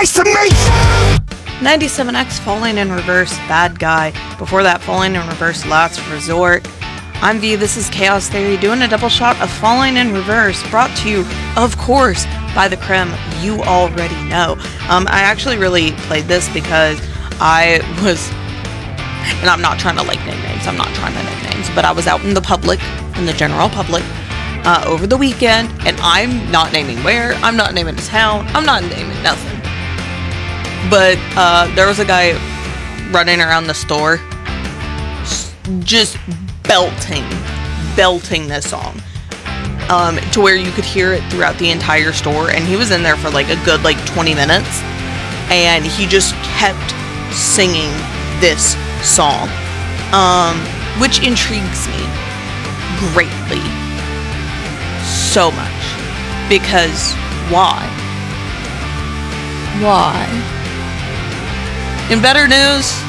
nice to meet you! 97X Falling in Reverse, Bad Guy. Before that, Falling in Reverse, Last Resort. I'm V, this is Chaos Theory, doing a double shot of Falling in Reverse, brought to you, of course, by the creme you already know. I actually really played this because I was, and I'm not trying to name names, but I was out in the public, in the general public, over the weekend, and I'm not naming where, I'm not naming the town, I'm not naming nothing. But there was a guy running around the store, just belting this song, to where you could hear it throughout the entire store, and he was in there for a good 20 minutes, and he just kept singing this song, which intrigues me greatly, so much, because why? In better news,